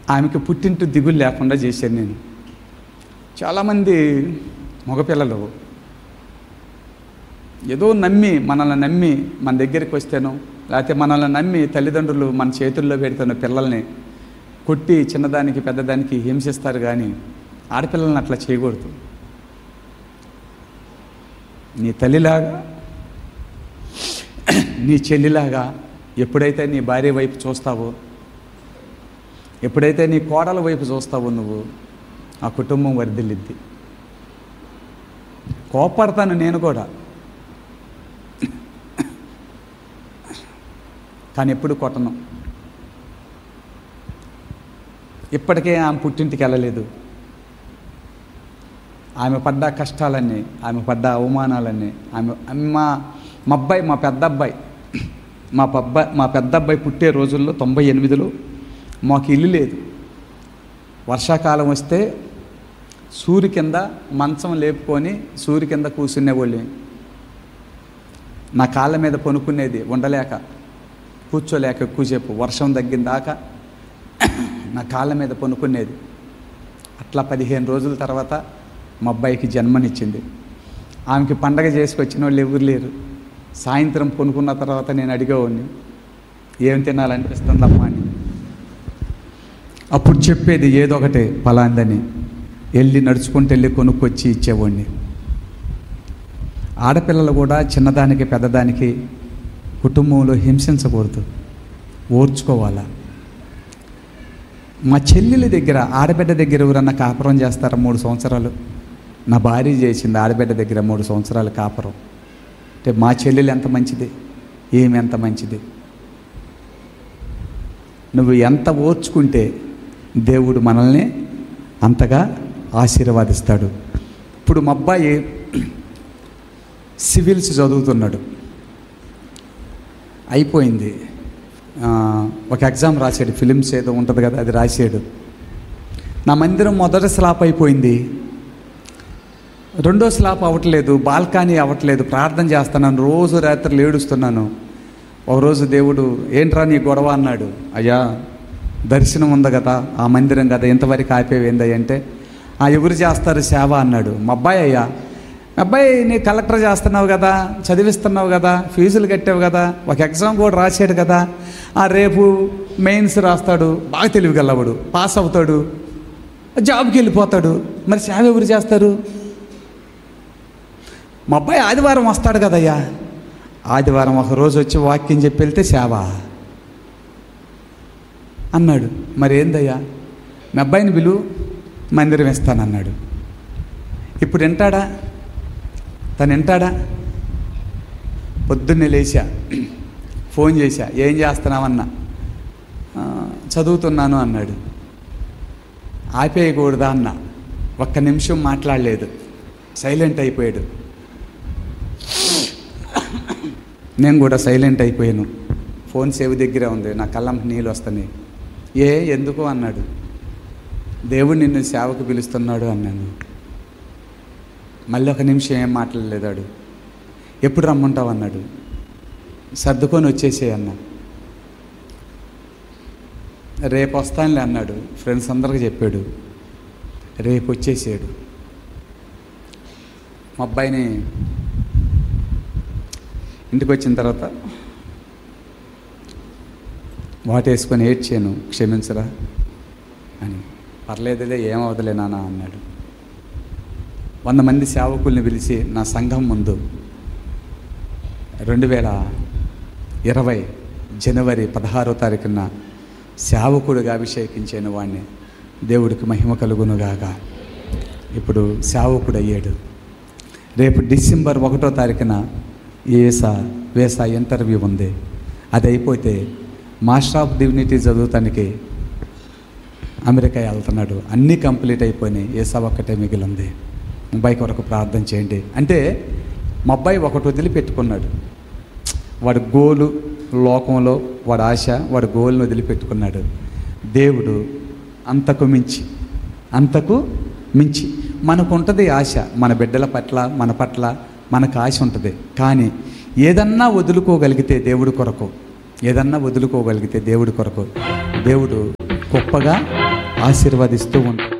ఆమెకి పుట్టింటి దిగులు లేకుండా చేశాను నేను. చాలామంది మగపిల్లలు ఏదో మనల్ని నమ్మి మన దగ్గరికి వస్తేనో, లేకపోతే మనల్ని నమ్మి తల్లిదండ్రులు మన చేతుల్లో పెడుతున్న పిల్లల్ని కొట్టి చిన్నదానికి పెద్దదానికి హింసిస్తారు. కానీ ఆడపిల్లల్ని అట్లా చేయకూడదు. నీ తల్లిలాగా, నీ చెల్లిలాగా ఎప్పుడైతే నీ భార్య వైపు చూస్తావో, ఎప్పుడైతే నీ కోడల వైపు చూస్తావో నువ్వు, ఆ కుటుంబం వర్ధిల్లిద్ది. కోపడతాను నేను కూడా, కానీ ఎప్పుడు కొట్టను. ఇప్పటికే ఆమె పుట్టింటికి వెళ్ళలేదు. ఆమె పడ్డ కష్టాలన్నీ, ఆమె పడ్డ అవమానాలన్నీ, మా పెద్ద అబ్బాయి పుట్టే రోజుల్లో 98లో మాకు ఇల్లు లేదు. వర్షాకాలం వస్తే సూర్యు కింద మంచం లేపుకొని సూర్యు కింద కూర్చునేవాళ్ళం. నా కాళ్ళ మీద పనుకునేది, ఉండలేక కూర్చోలేక ఎక్కువసేపు, వర్షం తగ్గిన దాకా నా కాళ్ళ మీద పనుకునేది. అట్లా 15 రోజుల తర్వాత మా అబ్బాయికి జన్మనిచ్చింది. ఆమెకి పండగ చేసుకొచ్చిన వాళ్ళు ఎవరు లేరు. సాయంత్రం పనుకున్న తర్వాత నేను అడిగేవాడిని, ఏం తినాలనిపిస్తుందమ్మా అని. అప్పుడు చెప్పేది ఏదో ఒకటి పలాందని, నడుచుకుంటూ వెళ్ళి కొనుక్కొచ్చి ఇచ్చేవాడిని. ఆడపిల్లలు కూడా చిన్నదానికి పెద్దదానికి కుటుంబంలో హింసించకూడదు, ఓర్చుకోవాలా. మా చెల్లెల దగ్గర, ఆడబిడ్డ దగ్గర ఎవరన్నా కాపురం చేస్తారా? 3 సంవత్సరాలు నా భార్య చేసింది ఆడబిడ్డ దగ్గర 3 సంవత్సరాలు కాపురం. అంటే మా చెల్లెలు ఎంత మంచిది, ఏమి ఎంత మంచిది. నువ్వు ఎంత ఓర్చుకుంటే దేవుడు మనల్ని అంతగా ఆశీర్వాదిస్తాడు. ఇప్పుడు మా అబ్బాయి సివిల్స్ చదువుతున్నాడు, అయిపోయింది. ఒక ఎగ్జామ్ రాశాడు, ఫిలిమ్స్ ఏదో ఉంటుంది కదా, అది రాశాడు. నా మందిరం మొదటి స్లాప్ అయిపోయింది, రెండో స్లాప్ అవ్వట్లేదు, బాల్కనీ అవ్వట్లేదు. ప్రార్థన చేస్తున్నాను, రోజు రాత్రులు ఏడుస్తున్నాను. ఒకరోజు దేవుడు, ఏంట్రా నీ గొడవ అన్నాడు. అయ్యా దర్శనం ఉంది కదా, ఆ మందిరం కదా, ఇంతవరకు ఆపేవేంది అంటే, ఎవరు చేస్తారు సేవ అన్నాడు. మా అబ్బాయి, అయ్యా అబ్బాయి నీ కలెక్టర్ చేస్తున్నావు కదా, చదివిస్తున్నావు కదా, ఫీజులు కట్టావు కదా, ఒక ఎగ్జామ్ కూడా రాశాడు కదా, రేపు మెయిన్స్ రాస్తాడు, బాగా తెలివిగలవాడు, పాస్ అవుతాడు, జాబ్కి వెళ్ళిపోతాడు, మరి సేవ ఎవరు చేస్తారు? మా అబ్బాయి ఆదివారం వస్తాడు కదయ్యా, ఆదివారం ఒకరోజు వచ్చి వాక్యం చెప్పి వెళ్తే సేవ అన్నాడు. మరి ఏందయ్యా, మీ అబ్బాయిని పిలువు, మందిరం ఇస్తానన్నాడు. ఇప్పుడు వింటాడా? తను వింటాడా? పొద్దున్నే లేచా, ఫోన్ చేశా, ఏం చేస్తున్నావన్నా, చదువుతున్నాను అన్నాడు. ఆపేయకూడదా అన్న, ఒక్క నిమిషం మాట్లాడలేదు, సైలెంట్ అయిపోయాడు. నేను కూడా సైలెంట్ అయిపోయాను. ఫోన్ సేవ్ దగ్గరే ఉంది, నా కళ్ళంకి నీళ్ళు వస్తున్నాయి. ఎందుకు అన్నాడు. దేవుడు నిన్ను సేవకు పిలుస్తున్నాడు అన్నాను. మళ్ళీ ఒక నిమిషం ఏం మాట్లాడలేదాడు. ఎప్పుడు రమ్మంటావు అన్నాడు. సర్దుకొని వచ్చేసే అన్నా. రేపు వస్తానులే అన్నాడు. ఫ్రెండ్స్ అందరికీ చెప్పాడు, రేపు వచ్చేసాడు. మా అబ్బాయిని ఇంటికి వచ్చిన తర్వాత వాటేసుకొని ఏడ్చాను, క్షమించరా అని. పర్లేదులే, ఏమవదులే నాన్న అన్నాడు. 100 మంది సేవకుల్ని పిలిచి నా సంఘం ముందు 2020 జనవరి 16వ తారీఖున సేవకుడిగా అభిషేకించాను వాడిని. దేవుడికి మహిమ కలుగునుగాక. ఇప్పుడు సేవకుడు అయ్యాడు. రేపు డిసెంబర్ 1వ తారీఖున వేసా ఇంటర్వ్యూ ఉంది. అది అయిపోతే మాస్టర్ ఆఫ్ డివినిటీ చదువుతానికి అమెరికా వెళ్తున్నాడు. అన్నీ కంప్లీట్ అయిపోయినాయి, ఏసా ఒక్కటే మిగిలింది. అబ్బాయి కొరకు ప్రార్థన చేయండి అంటే, మా అబ్బాయి ఒకటి వదిలిపెట్టుకున్నాడు. వాడి గోలు లోకంలో, వాడి ఆశ, వాడి గోల్ని వదిలిపెట్టుకున్నాడు. దేవుడు అంతకు మించి మనకు ఉంటుంది ఆశ, మన బిడ్డల పట్ల, మన పట్ల మనకు ఆశ ఉంటుంది. కానీ ఏదన్నా వదులుకోగలిగితే దేవుడి కొరకు, దేవుడు గొప్పగా ఆశీర్వదిస్తూ ఉంటాడు.